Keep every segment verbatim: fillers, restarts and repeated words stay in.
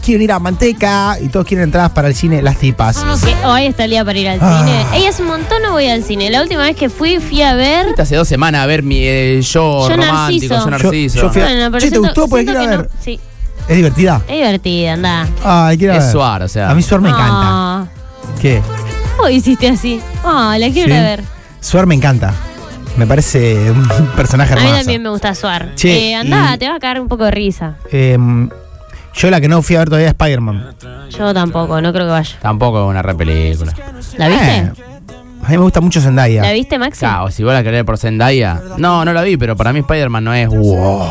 quieren ir a Manteca y todos quieren entradas para el cine Las Tipas. Que hoy está el día para ir al Ah. cine. Ella hace un montón no voy al cine. La última vez que fui, fui a ver. Hace dos semanas a ver mi eh, yo, Yo romántico, Narciso. yo Narciso. Yo- yo fui a- Bueno, pero Che, ¿te siento- gustó? Porque siento quiero que ver. no. Sí, ¿Es divertida? es divertida, anda. Ay, quiero Es ver. Suar, o sea. A mí Suar me encanta. Ah, ¿Qué? ¿cómo hiciste así? Ah, la quiero Sí. ir a ver. Suar me encanta. Me parece un personaje A mí hermoso. también me gusta Suar. Che, eh, andá, y- te va a caer un poco de risa. Eh, yo la que no fui a ver todavía es Spider-Man. Yo tampoco, no creo que vaya. Tampoco es una re película. ¿La viste? Eh, a mí me gusta mucho Zendaya. ¿La viste, Maxi? Claro, si vos la querés por Zendaya. No, no la vi, pero para mí Spider-Man no es. Wow.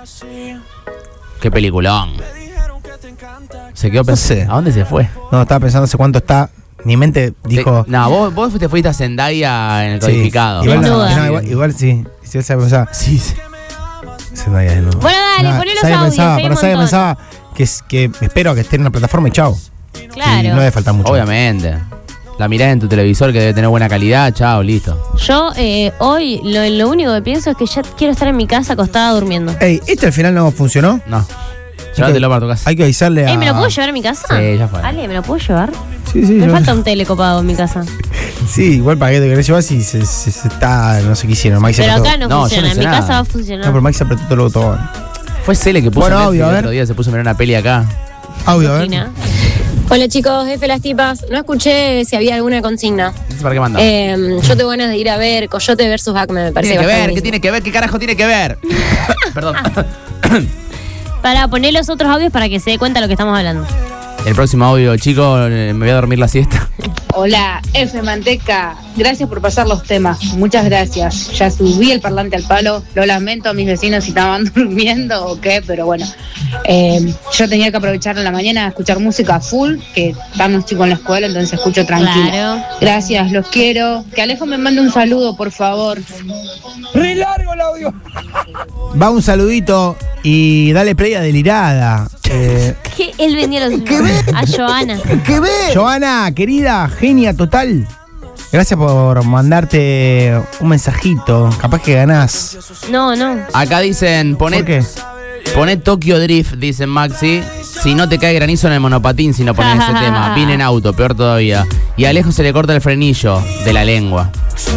Qué peliculón. Se quedó No pensando. sé. ¿A dónde se fue? No, estaba pensando hace cuánto está. Mi mente dijo. Te- no, vos, vos te fuiste a Zendaya en el sí, codificado. Igual, no, Desnuda. no, igual, igual sí. Sí, esa pensaba. Sí, sí. Zendaya de nuevo. Bueno, dale, poné los ¿sabes? audios, Pensaba, que hay un pero ¿sabes? montón. Pensaba que, es- que espero que esté en una plataforma y chao. Claro. Y no debe faltar mucho. Obviamente. La mirás en tu televisor que debe tener buena calidad, chao, listo. Yo eh, hoy lo, lo único que pienso es que ya quiero estar en mi casa acostada durmiendo. Ey, ¿este al final no funcionó? No. Llévatelo para tu casa. Hay que avisarle a. Ey, ¿me lo puedo llevar a mi casa? Sí, ya fue. Ale, ¿me lo puedo llevar? Sí, sí, Me yo- falta un telecopado en mi casa. Sí, igual para que te querés llevar si se, se- se está. No sé qué hicieron. Mike se Pero apretó. acá no, No, yo funciona. no En sé mi nada. casa va a No, funcionar. pero Mike se apretó todo el botón. Fue Cele que puso Bueno, Netflix audio, a el ver. otro día, se puso a mirar una peli acá. Audio, a ver. Cristina. Hola chicos, F las tipas. No escuché si había alguna consigna. ¿Para qué manda? Eh, yo tengo ganas de ir a ver Coyote versus Acme, me parece Tiene que ver, bastante ¿qué tiene que ver? ¿Qué carajo tiene que ver? Perdón. Para poner los otros audios para que se dé cuenta de lo que estamos hablando. El próximo audio, chicos, eh, me voy a dormir la siesta. Hola, F Manteca. Gracias por pasar los temas. Muchas gracias. Ya subí el parlante al palo. Lo lamento a mis vecinos si estaban durmiendo o qué, pero bueno. Eh, yo tenía que aprovechar en la mañana a escuchar música full, que estamos chicos en la escuela, entonces escucho tranquila. Claro. Gracias, los quiero. Que Alejo me mande un saludo, por favor. Va un saludito y dale play a Delirada. Eh, ¿Qué? Él vendía los a Joana. Joana, querida, genia total. Gracias por mandarte un mensajito. Capaz que ganás. No, no. Acá dicen, poné, ¿Por qué? poné Tokyo Drift, dicen Maxi. Si no te cae granizo en el monopatín si no pones ese tema. Vine en auto, peor todavía. Y a Alejo se le corta el frenillo de la lengua.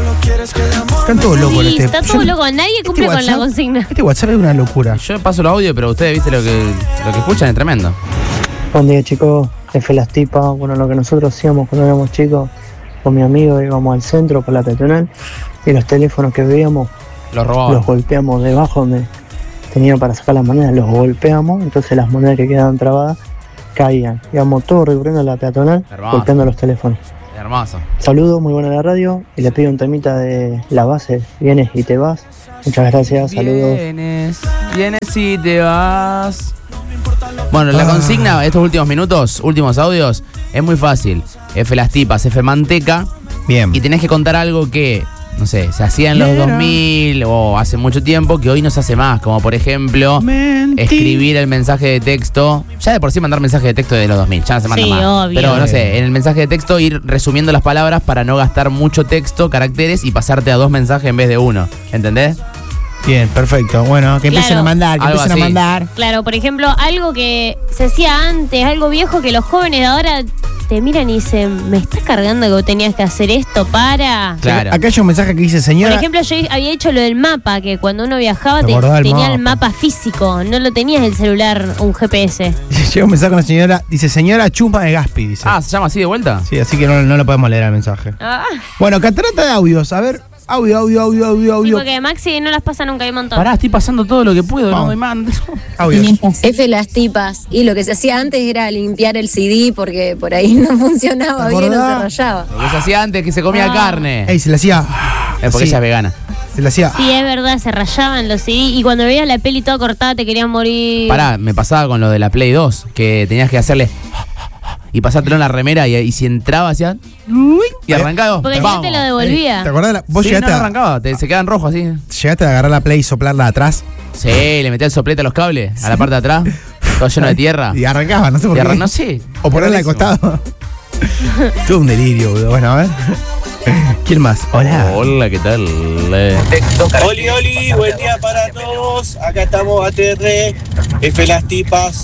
Están todos locos. Sí, este. está todo Yo- loco. Nadie este cumple con la WhatsApp- consigna. Este WhatsApp es una locura. Yo paso los audios, pero ustedes viste lo que, lo que escuchan es tremendo. Buen día chicos, F las tipas. Bueno, lo que nosotros hacíamos cuando éramos chicos con mi amigo íbamos al centro por la peatonal y los teléfonos que veíamos Los los robaban. golpeamos debajo donde tenía para sacar las monedas, los golpeamos, entonces las monedas que quedaban trabadas caían. Íbamos todos recorriendo la peatonal Hermoso. golpeando los teléfonos. Hermoso. Saludos, muy buena la radio y le pido un temita de la base, vienes y te vas. Muchas gracias, saludos. Vienes, vienes y te vas. Bueno, la Ah. consigna, estos últimos minutos, últimos audios, es muy fácil. F las tipas, F manteca. Bien. Y tenés que contar algo que, no sé, se hacía en los Mira. dos mil o hace mucho tiempo que hoy no se hace más. Como por ejemplo, Mentí. escribir el mensaje de texto. Ya de por sí mandar mensaje de texto de los dos mil, ya no se manda Sí, más. obvio. Pero no sé, en el mensaje de texto ir resumiendo las palabras para no gastar mucho texto, caracteres y pasarte a dos mensajes en vez de uno. ¿Entendés? Bien, perfecto. Bueno, que empiecen Claro. a mandar, que Algo empiecen así. a mandar. Claro, por ejemplo, algo que se hacía antes, algo viejo que los jóvenes de ahora te miran y dicen, ¿me estás cargando que vos tenías que hacer esto para...? Claro. Acá hay un mensaje que dice, Por señora. ejemplo, yo había hecho lo del mapa, que cuando uno viajaba ¿Te te- acordás del tenía mapa? el mapa físico, no lo tenías el celular, un G P S. Llega un mensaje con la señora. Dice, señora Chuma de Gaspi. Dice. Ah, ¿se llama así de vuelta? Sí, así que no, no lo podemos leer el mensaje. Ah, Bueno, catarata de audios. A ver, audio, audio, audio, audio, sí, audio. porque Maxi no las pasa nunca, hay un montón. Pará, estoy pasando todo lo que puedo, Vamos. no me mandes. Audio. F las tipas. Y lo que se hacía antes era limpiar el C D porque por ahí no funcionaba ¿Te bien o se acordás? rayaba. Lo que se hacía antes que se comía Ah. carne. Ey, se le hacía. Es porque sí, ella es vegana. Se le hacía. Sí, es verdad, se rayaban los C D y cuando veías la peli toda cortada te querían morir. Pará, me pasaba con lo de la Play dos, que tenías que hacerle y pasártelo en la remera y, y si entraba hacía y arrancaba. Porque si no te lo devolvía. ¿Te acordás? de la- Vos Sí, no, llegaste, no a, arrancaba, te, se quedan rojos así. llegaste a agarrar la Play y soplarla atrás. Sí, le metía el soplete a los cables, a la parte de atrás, todo lleno de tierra. Y arrancaba, no sé por Y qué. arran- no sé. O ponerla al rarísimo. costado. Todo un delirio, boludo. Bueno, a ver. ¿Quién más? Hola. Hola, ¿qué tal? Eh, Oli, Oli, buen día para todos. Acá estamos A T R, F las tipas.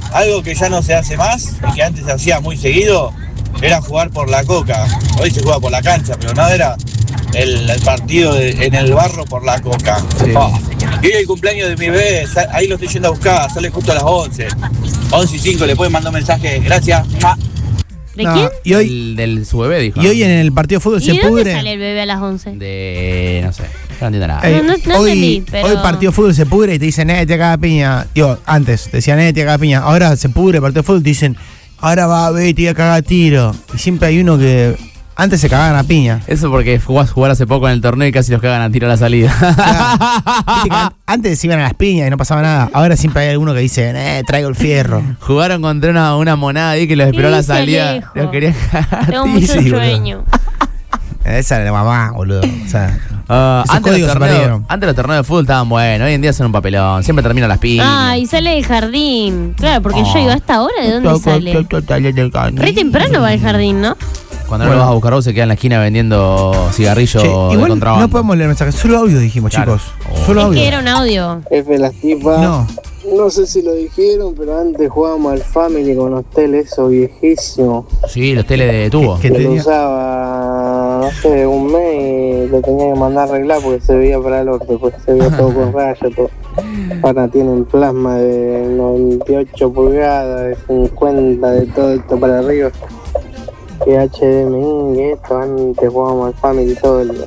algo que ya no se hace más y que antes se hacía muy seguido era jugar por la coca. Hoy se juega por la cancha, pero no era el, el partido de, en el barro por la coca. Sí. Oh. Y hoy el cumpleaños de mi bebé, ahí lo estoy yendo a buscar, sale justo a las once. once y cinco, le pueden mandar un mensaje, gracias. ¿De No, quién? Y hoy, Del, del su bebé, dijo. y hoy en el partido de fútbol ¿Y se de dónde pudre. sale el bebé a las once? De. No sé. No entiendo nada. Eh, No, no- no hoy, entendí, pero- hoy partido de fútbol se pudre y te dicen, eh, te caga piña. Digo, antes decían, eh, te caga piña. Ahora se pudre el partido de fútbol y te dicen, ahora va a ver y te voy a cagar a tiro. Y siempre hay uno que antes se cagaban a piña. Eso porque jugás jugar hace poco en el torneo y casi los cagan a tiro a la salida. Viste que an- antes se iban a las piñas y no pasaba nada. Ahora siempre hay alguno que dice, eh, traigo el fierro. Jugaron contra una, una monada ahí que los esperó a la dice salida. Alejo? Los querían cagar a Tengo tiro. mucho sí, boludo. sueño. Esa era la mamá, boludo. O sea, Ah, Esos antes, los códigos se torneos, perdieron. antes los torneos de fútbol estaban buenos, hoy en día son un papelón, siempre terminan las piñas. Ah, y sale del jardín. Claro, porque Oh. yo digo, ¿a esta hora de dónde sale? Re temprano va al jardín, ¿no? Cuando no Bueno. lo vas a buscar vos se queda en la esquina vendiendo cigarrillos che, de igual contrabando. no podemos leer mensajes, solo audio dijimos, Claro. chicos. Oh. Solo Es audio. que era un audio. F las tipas. No. No sé si lo dijeron, pero antes jugábamos al Family con los teles esos viejísimos. Sí, los teles de tubo. ¿Qué Que lo tenía? usaba, no sé, un mes y lo tenía que mandar a arreglar porque se veía para el orto, pues se veía todo con rayas, todo. Ahora tienen plasma de noventa y ocho pulgadas, de cincuenta, de todo esto para arriba. Que H D M I, que esto, antes jugábamos al Family todo el día.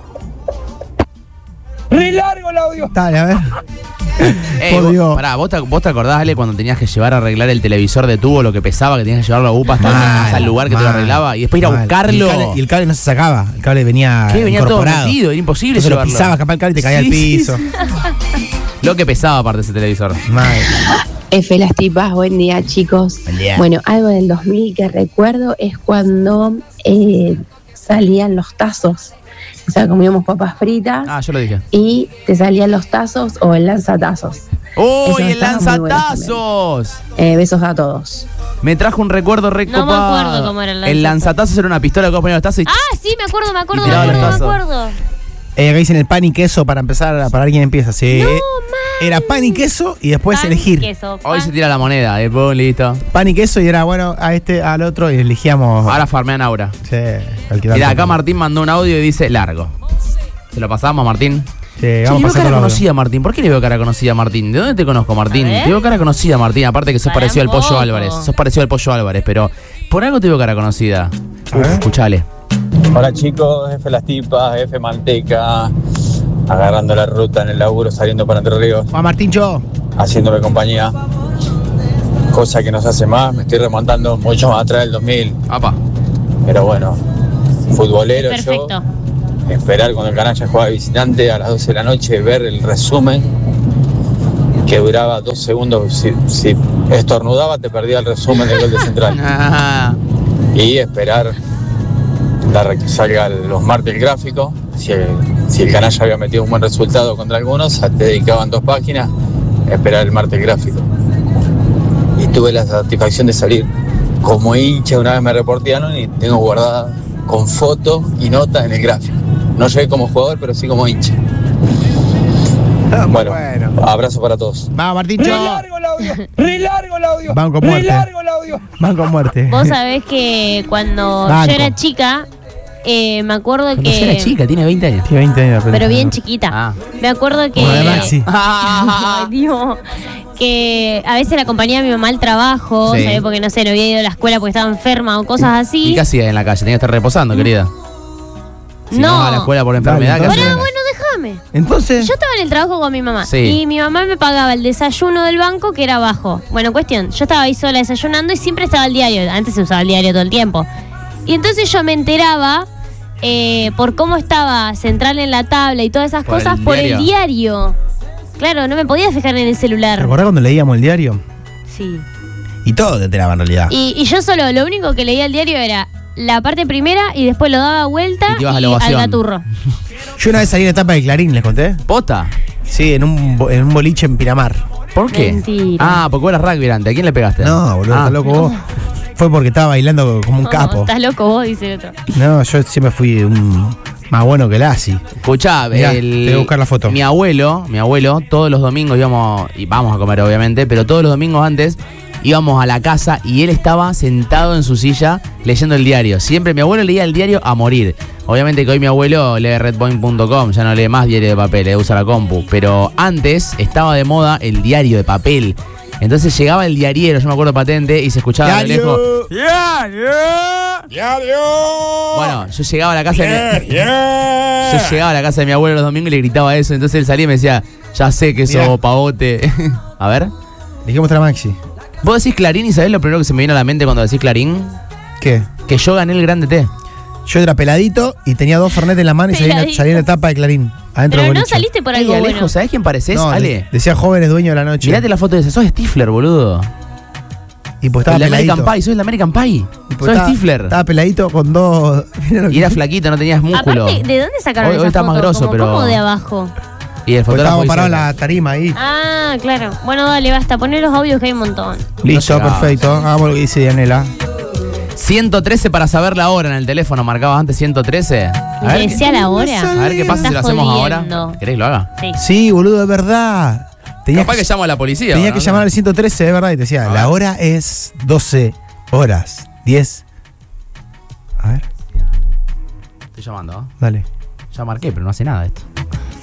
Dale, a ver. Ey, Por vos, Dios. pará, ¿vos te, vos te acordás, Ale, cuando tenías que llevar a arreglar el televisor de tubo, lo que pesaba, que tenías que llevarlo a UPA hasta, Mal, hasta el lugar que te lo mal, arreglaba? Y después ir a mal. buscarlo. Y el, cable, y el cable no se sacaba, el cable venía ¿Qué? Venía todo incorporado. metido, era imposible Entonces lo llevarlo. pisabas, capaz el cable te caía Sí, al sí, piso. Lo que pesaba aparte ese televisor. Mal. F las tipas, buen día chicos. Buen día. Bueno, algo del dos mil que recuerdo es cuando eh, salían los tazos. O sea, comíamos papas fritas Ah, yo lo dije. y te salían los tazos o el lanzatazos. ¡Uy, Eso el estaba muy bueno lanzatazos! Eh, besos a todos. Me trajo un recuerdo re No me copado. acuerdo cómo era el El lanzatazos era una pistola que vos ponías los tazos y... Ah, sí, me acuerdo, me acuerdo, Y me tiraba acuerdo, me los tazos. acuerdo. Eh, acá dicen el pan y queso para empezar, para ver quién empieza. Sí. No, Eh, Era pan y queso y después Pan, elegir. queso, Hoy pan. se tira la moneda, y pum, listo. Pan y queso y era bueno a este, al otro y elegíamos. Ahora farmean Aura. Sí, cualquier Mira, otro. acá Martín mandó un audio y dice largo. ¿Se lo pasamos, Martín? Sí, Che, vamos le veo a pasar cara con conocida, Martín. ¿Por qué le veo cara conocida, Martín? ¿De dónde te conozco, Martín? A ver. Te veo cara conocida, Martín. Aparte que sos Para parecido al un Pollo poco. Álvarez. Sos parecido al Pollo Álvarez, pero por algo te veo cara conocida. A Uf, ver. escuchale. Hola chicos, F las tipas, F manteca, agarrando la ruta en el laburo, saliendo para Entre Ríos, A Martín Cho. haciéndome compañía. Cosa que nos hace más, me estoy remontando mucho más atrás del dos mil. Apa. Pero bueno, futbolero Perfecto. yo, esperar cuando el canalla jugaba de visitante a las doce de la noche, ver el resumen que duraba dos segundos. Si, si estornudaba te perdía el resumen del gol de Central. Ah, Y esperar la, que salga los martes el gráfico. Si el, si el canalla había metido un buen resultado contra algunos, te dedicaban dos páginas, esperar el martes el gráfico. Y tuve la satisfacción de salir como hincha, una vez me reportearon y tengo guardada con foto y nota en el gráfico. No llegué como jugador, pero sí como hincha. Ah, muy Bueno, bueno. abrazo para todos. Vamos, Martín Cho. el audio, re largo el audio. Van con muerte. el audio. Van con muerte. Vos sabés que cuando Banco. yo era chica, eh, me acuerdo cuando que... yo era chica, tiene veinte años. Tiene veinte años. Pero bien chiquita. Ah. Me acuerdo que... Como la de Maxi. Ay, Dios. Que a veces la acompañaba a mi mamá al trabajo, Sí. ¿sabés? Porque no sé, no había ido a la escuela porque estaba enferma o cosas así. ¿Y qué hacías en la calle? Tenías que estar reposando, querida. Si no, No. vas a la escuela por enfermedad, Dale, ¿qué entonces. hacías? Pará, bueno, déjame. Entonces. Yo estaba en el trabajo con mi mamá Sí. y mi mamá me pagaba el desayuno del banco que era bajo. Bueno, cuestión, yo estaba ahí sola desayunando y siempre estaba el diario. Antes se usaba el diario todo el tiempo. Y entonces yo me enteraba eh, por cómo estaba Central en la tabla y todas esas ¿Por cosas el por el diario? diario. Claro, no me podía fijar en el ¿Te celular. acordás cuando leíamos el diario? Sí. Y todo te enteraba en realidad. Y, y yo solo, lo único que leía el diario era la parte primera y después lo daba vuelta Y te ibas a y la al ovación. gaturro. Yo una vez salí en la etapa de Clarín, ¿les conté? ¿Posta? Sí, en un, bo- en un boliche en Pinamar. ¿Por qué? Mentira. Ah, porque vos eras rugby antes. ¿A quién le pegaste? No, boludo, Ah. estás loco vos. Fue porque estaba bailando como un No, capo. estás loco vos, dice el otro. No, yo siempre fui un más bueno que Lassi. Escuchá, Mirá, el, te voy a buscar la foto. Mi abuelo, mi abuelo, todos los domingos íbamos, y vamos a comer obviamente, pero todos los domingos antes íbamos a la casa y él estaba sentado en su silla leyendo el diario. Siempre mi abuelo leía el diario a morir. Obviamente que hoy mi abuelo lee redpoint punto com, ya no lee más diario de papel, le usa la compu. Pero antes estaba de moda el diario de papel. Entonces llegaba el diariero, yo me acuerdo patente, y se escuchaba a lo lejos. ¡Diario! ¡Diario! Bueno, yo llegaba a la casa de mi... Yo llegaba a la casa de mi abuelo los domingos y le gritaba eso. Entonces él salía y me decía, ya sé que sos pavote. A ver. Dijimos a Maxi. ¿Vos decís Clarín y sabés lo primero que se me viene a la mente cuando decís Clarín? ¿Qué? Que yo gané el Grande T. Yo era peladito y tenía dos Fernet en la mano y salía, salía en la tapa de Clarín. Adentro Pero del no boliche. saliste por algo Ey, Alejo, bueno. ¿sabés quién pareces, No, Ale? de- decía jóvenes dueños de la noche. Mirate la foto de ese. Sos Stifler, boludo. Y pues estaba el peladito. American Pie, sos el American Pie. Y pues Sos estaba- Stifler. Estaba peladito con dos. Mira lo Y que- era flaquito, no tenías músculo. Aparte, ¿de dónde sacaron Hoy- esa hoy está foto? más grosso, como, pero- como de abajo. Y el Pues fotógrafo estábamos dice- parados en la tarima ahí. Ah, claro. Bueno, dale, basta. Poné los audios que hay un montón. Listo, No llegaba. perfecto. Hagamos lo que dice Dianela. ciento trece para saber la hora en el teléfono. Marcabas antes ciento trece. A ¿Le ver, qué, decía la hora? a ver qué pasa si lo Estás hacemos jodiendo. ahora. ¿Querés que lo haga? Sí. Sí, boludo, es verdad. Tenías Capaz que llamo a la policía. Tenía ¿no? que llamar al ciento trece, es verdad, y te decía, A la ver. hora es doce horas, diez. A ver, Estoy llamando, ¿eh? dale. Ya marqué, pero no hace nada esto.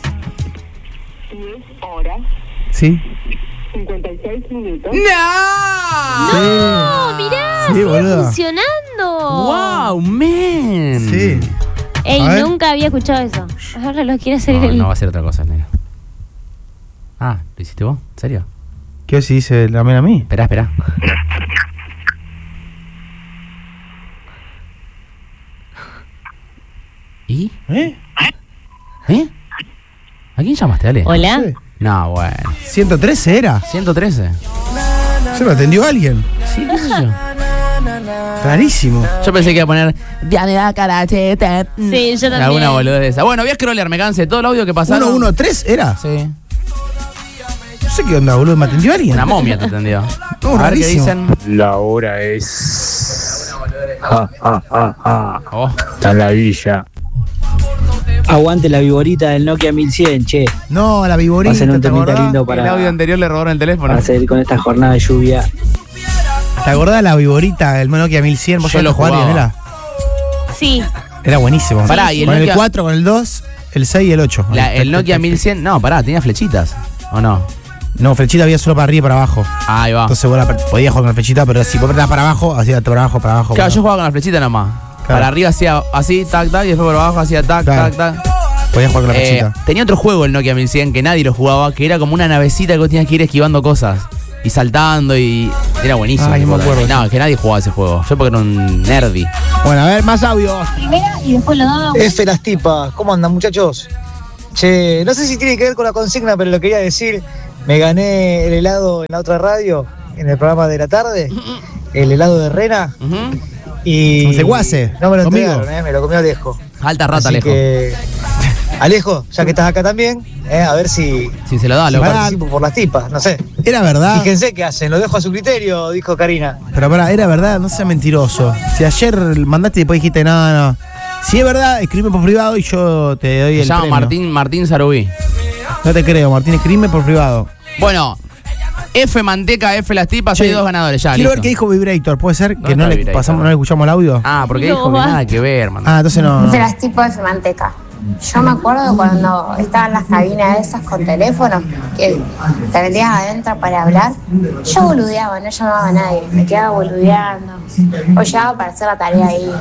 ¿Sí? cincuenta y seis minutos. ¡No! ¡No! ¡Mirá! Sí, ¡Sigue boludo. funcionando! ¡Wow, man! Sí. Ey, A ver. nunca había escuchado eso. Ahora lo quiere hacer No, él. no va a ser otra cosa, nena. Ah, ¿lo hiciste vos? ¿En serio? ¿Qué si dice también a mí? Esperá, esperá. ¿Y? ¿Eh? ¿Eh? ¿A quién llamaste, Ale? ¿Hola? No sé. No, bueno. ¿ciento trece era? ciento trece. ¿Se lo atendió alguien? Sí, qué sé yo. Rarísimo. Yo pensé que iba a poner Diana Carachete. Sí, yo también. Alguna boludez de esa. Bueno, voy a scrollear, me cansé. Todo el audio que pasaron. ¿uno uno tres era? Sí. No sé qué onda, boludo. ¿Me atendió alguien? Una momia te atendió. No, A ver qué rarísimo. dicen. La hora es. Ah, ah, ah, ah. Oh. Está en la villa. Aguante la viborita del Nokia mil cien, che. No, la viborita. Pasen un ¿te temita acordás? lindo El para, audio anterior le robaron el teléfono. para seguir con esta jornada de lluvia. ¿Te acordás de la viborita, el Nokia mil cien? ¿Vos Yo llegaste lo a jugar, jugaba. Dianela? Sí. Era buenísimo. Pará, y el con el Nokia- cuatro, con el dos, el seis y el ocho. La- el Nokia mil cien. No, pará, tenía flechitas. ¿O no? No, flechita había solo para arriba y para abajo. Ahí va. Entonces vos la- podías jugar con la flechita, pero si vos apretabas para abajo, hacía para abajo, para abajo. Claro, para yo jugaba con la flechita nomás. Claro. Para arriba hacía así, tac, tac, y después por abajo hacía tac, Claro. tac, tac. abajo. Podías jugar con la Eh, flechita. tenía otro juego el Nokia mil cien que nadie lo jugaba, que era como una navecita que vos tenías que ir esquivando cosas. Y saltando y... Era buenísimo. Ay, no me tipo, acuerdo. No, que nadie jugaba ese juego. Yo porque era un nerdy. Bueno, a ver, más audios. Primera y después lo daba. F las tipas, ¿cómo andan muchachos? Che, no sé si tiene que ver con la consigna, pero lo quería decir. Me gané el helado en la otra radio, en el programa de la tarde, el helado de Rena. Ujú. Y De Guase, no me lo conmigo. entregaron, eh, me lo comió Alejo. Alta rata, Así Alejo. que, Alejo, ya que estás acá también, eh, a ver si, Si se lo da, si loco. Pará. participo por las tipas, no sé. Era verdad. Fíjense qué hacen, lo dejo a su criterio, dijo Karina. Pero pará, era verdad, no seas mentiroso. Si ayer mandaste y después dijiste nada, no. Si es verdad, escribe por privado y yo te doy Se el llama premio. Martín, Martín Sarubí. No te creo, Martín, escribe por privado. Bueno, F Manteca, F las tipas, Che, hay dos ganadores ya. Quiero listo. ver qué dijo Vibrator. ¿Puede ser que ¿Dónde no está le Vibrator? pasamos, no le escuchamos el audio? Ah, porque No, dijo que va. nada que ver, man. Ah, entonces no. no. De las tipos de manteca. Yo me acuerdo cuando estaban las cabinas esas con teléfono, que te metías adentro para hablar. Yo boludeaba, no llamaba a nadie, me quedaba boludeando. O llegaba para hacer la tarea ahí.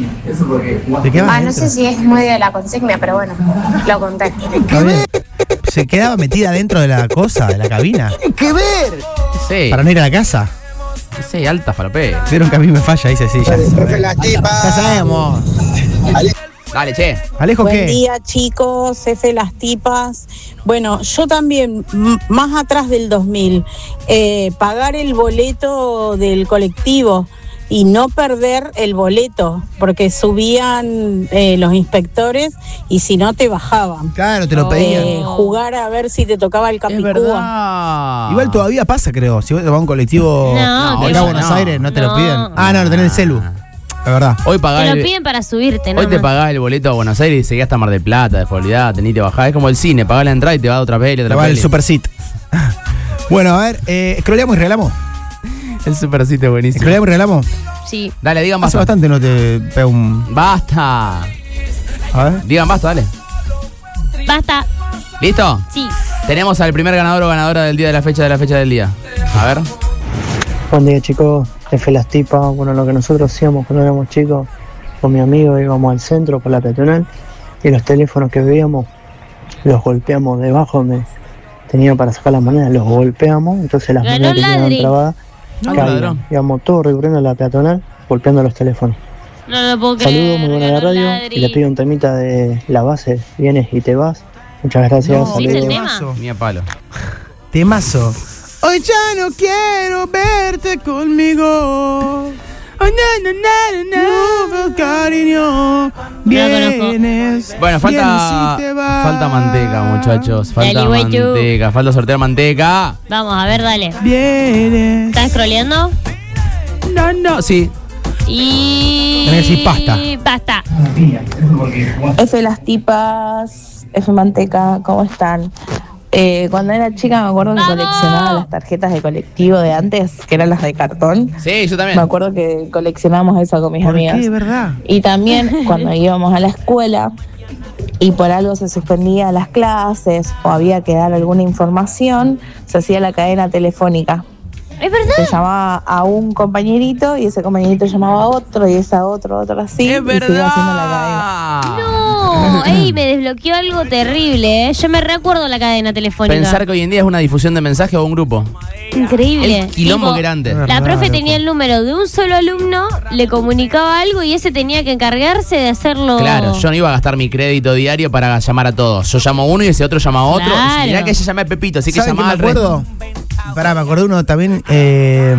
¿Te quedabas Ah, no adentro? sé si es muy de la consigna, pero bueno, lo conté. Está bien. Se quedaba metida dentro de la cosa, de la cabina. ¡Qué ver! Sí, Para no ir a la casa. sí, alta falopé. Vieron que a mí me falla, dice sí, ya. F las Ya tipas. sabemos. Dale, che. Alejo, Buen ¿qué? día, chicos, F las tipas. Bueno, yo también, m- más atrás del dos mil, eh, pagar el boleto del colectivo y no perder el boleto, porque subían eh, los inspectores y si no te bajaban. Claro, te lo Oh. pedían. Eh, jugar a ver si te tocaba el Es Capicúa. verdad. Igual todavía pasa, creo. Si vos te vas a un colectivo No, de te acá a lo- Buenos no. Aires, no te No. lo piden. Ah, no, lo tenés en el celu. Es verdad. Hoy pagás Te lo el, piden para subirte, ¿no? hoy te pagás el boleto a Buenos Aires y seguís hasta Mar del Plata, después olvidate, ni te bajás. Es como el cine, pagás la entrada y te va a otra peli, Te otra va el peli. super sit. Bueno, a ver, eh, scrolleamos y regalamos. El super sitio buenísimo. ¿Escrolamos y regalamos? Sí. Dale, digan Hace basta. bastante no te pego un... Basta. A ver. Digan basta, dale. Basta. ¿Listo? Sí. Tenemos al primer ganador o ganadora del día de la fecha de la fecha del día. A ver. Buen día, chicos. F las tipas. Bueno, lo que nosotros hacíamos cuando éramos chicos, con mi amigo íbamos al centro por la peatonal y los teléfonos que veíamos los golpeamos debajo donde tenía para sacar las monedas, los golpeamos, entonces las Ganó monedas que quedaban ladri. trabadas No, caían. ladrón. Íbamos todos recorriendo la peatonal golpeando los teléfonos. No lo puedo creer. Saludos, muy buena la ganó radio ladri. y le pido un temita de la base, vienes y te vas. Muchas gracias, No, ¿Sí es el saludos. tema? Temazo. Ni a palo. Temazo. Hoy ya no quiero verte conmigo. Oh, na, na, na, na, no, cariño. Vienes. Bueno, falta vienes y te vas. falta manteca, muchachos. Falta Dale, güey, tú. manteca. Falta sortear manteca. Vamos, a ver, dale. Vienes. ¿Estás scrolleando? No, no. Sí. Y... Tenés que decir pasta. Basta. F las tipas, F manteca, ¿cómo están? Eh, cuando era chica me acuerdo que ¡Vamos! coleccionaba las tarjetas de colectivo de antes, que eran las de cartón. Sí, yo Me también. acuerdo que coleccionábamos eso con mis ¿Por amigas. qué, verdad? Y también cuando íbamos a la escuela y por algo se suspendía las clases o había que dar alguna información, se hacía la cadena telefónica. ¿Es verdad? Se llamaba a un compañerito y ese compañerito llamaba a otro y ese a otro, otro así. Es y se iba haciendo la cadena. verdad. No, ey, me desbloqueó algo terrible, ¿eh? Yo me recuerdo la cadena telefónica. Pensar que hoy en día es una difusión de mensaje o un grupo. Increíble. El quilombo Tipo, que era antes. La profe tenía el número de un solo alumno, le comunicaba algo y ese tenía que encargarse de hacerlo. Claro, yo no iba a gastar mi crédito diario para llamar a todos. Yo llamo a uno y ese otro llama a otro. Claro. Y mirá que ella llamé a Pepito, así que ¿Saben qué llamaba me al resto. acuerdo? Pará, me acordé uno también. Eh,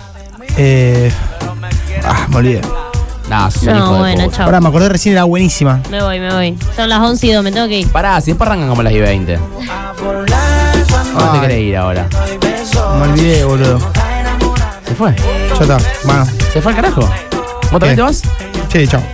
eh, ah, me olvidé. No, sos un No, hijo de bueno, puta. chao. Pará, me acordé recién, era buenísima. Me voy, me voy. Son las once y dos, me tengo que ir. Pará, si después arrancan como las y veinte. ¿Dónde te Ay. querés ir ahora? Me olvidé, boludo. ¿Se fue? Ya está. Bueno. ¿Se fue al carajo? ¿Vos también ¿Qué? te vas? Sí, chao.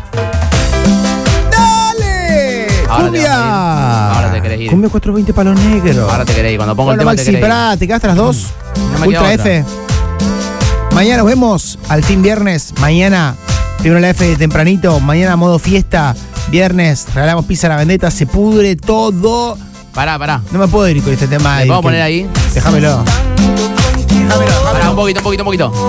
¡Dale! Ahora te ¡Cumbia! vas a ir. Ahora te querés ir. Cumbia cuatrocientos veinte Palos Negros. Ahora te querés ir. Cuando pongo Bueno, el tema Maxi, te querés ir. pará, te quedaste a las dos. No me Ultra queda F. Mañana nos vemos, al fin viernes. Mañana, primero la F tempranito. Mañana modo fiesta. Viernes, regalamos pizza a la vendetta. Se pudre todo. Pará, pará. No me puedo ir con este tema. ¿Me ahí, puedo que- poner ahí? Déjamelo. Pará, un poquito, un poquito, un poquito.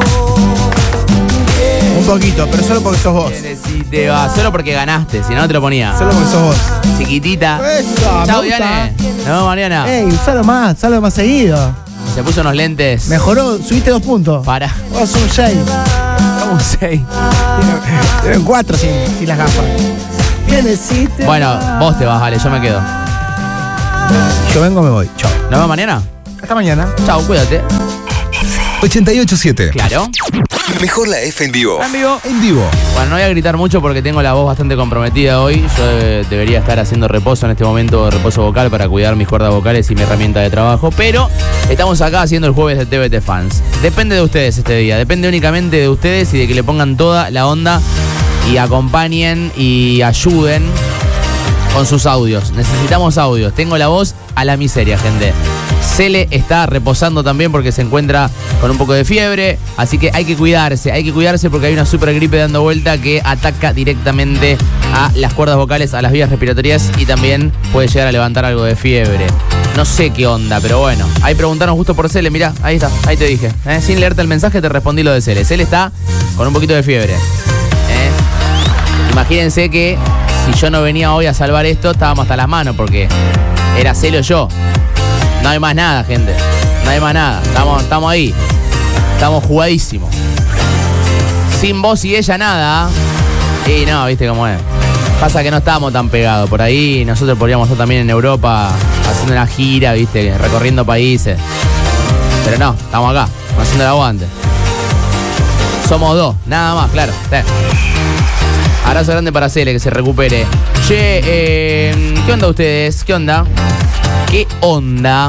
Un poquito, pero solo porque sos vos. Si te vas, solo porque ganaste, si no, no te lo ponía. Solo porque sos vos. Chiquitita. Eso, Chao, me gusta. Diane. Nos vemos mañana. Ey, usalo más, usalo más seguido. Se puso unos lentes. Mejoró, subiste dos puntos. Para. Vos un seis. Como un seis. Tienen cuatro sin, sin las gafas. Necesito- Bueno, vos te vas, vale, yo me quedo. Yo vengo, me voy. Chao. ¿Nos vemos mañana? Hasta mañana. Chao, cuídate. ochenta y ocho siete. Claro. Mejor la F en vivo. En vivo. En vivo. Bueno, no voy a gritar mucho porque tengo la voz bastante comprometida hoy. Yo eh, debería estar haciendo reposo en este momento, reposo vocal para cuidar mis cuerdas vocales y mi herramienta de trabajo. Pero estamos acá haciendo el jueves de T V T Fans. Depende de ustedes este día. Depende únicamente de ustedes y de que le pongan toda la onda y acompañen y ayuden con sus audios. Necesitamos audios. Tengo la voz a la miseria, gente. Cele está reposando también porque se encuentra con un poco de fiebre, así que hay que cuidarse, hay que cuidarse porque hay una super gripe dando vuelta que ataca directamente a las cuerdas vocales, a las vías respiratorias y también puede llegar a levantar algo de fiebre. No sé qué onda, pero bueno, ahí preguntaron justo por Cele, mirá, ahí está, ahí te dije. ¿eh? Sin leerte el mensaje te respondí lo de Cele. Cele está con un poquito de fiebre. ¿eh? Imagínense que si yo no venía hoy a salvar esto, estábamos hasta las manos porque era Cele o yo. No hay más nada, gente. No hay más nada. Estamos, estamos ahí. Estamos jugadísimos. Sin vos y ella nada. Y no, viste cómo es. Pasa que no estamos tan pegados. Por ahí nosotros podríamos estar también en Europa haciendo una gira, viste, recorriendo países. Pero no, estamos acá, haciendo el aguante. Somos dos, nada más, claro. Sí. Abrazo grande para Cele, que se recupere. Che, eh, ¿qué onda ustedes? ¿Qué onda? ¿Qué onda?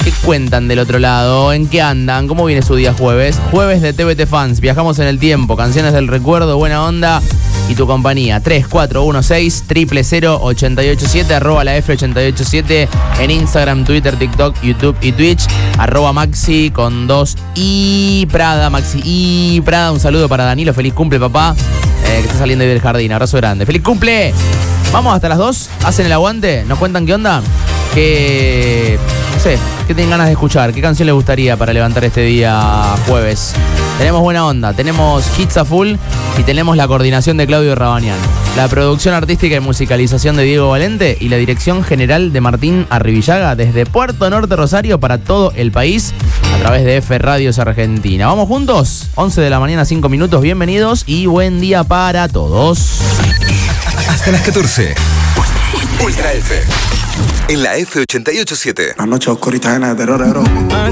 ¿Qué cuentan del otro lado? ¿En qué andan? ¿Cómo viene su día jueves? Jueves de T V T Fans. Viajamos en el tiempo. Canciones del recuerdo, buena onda y tu compañía. tres cuatro uno seis, cero cero cero, ocho ocho siete, arroba la F ochenta y ocho siete en Instagram, Twitter, TikTok, YouTube y Twitch. Arroba Maxi con dos y Prada. Maxi y Prada. Un saludo para Danilo. Feliz cumple, papá. Eh, que está saliendo ahí del jardín. Abrazo grande. ¡Feliz cumple! Vamos hasta las dos. Hacen el aguante. ¿Nos cuentan qué onda? Que... no sé, ¿qué tienen ganas de escuchar? ¿Qué canción les gustaría para levantar este día jueves? Tenemos buena onda, tenemos hits a full y tenemos la coordinación de Claudio Rabanian, la producción artística y musicalización de Diego Valente y la dirección general de Martín Arribillaga desde Puerto Norte Rosario para todo el país a través de F Radios Argentina. ¿Vamos juntos? once de la mañana, cinco minutos, bienvenidos y buen día para todos. Hasta las catorce. Ultra F. En la F ochenta y ocho siete. La noche oscurita llena de terror.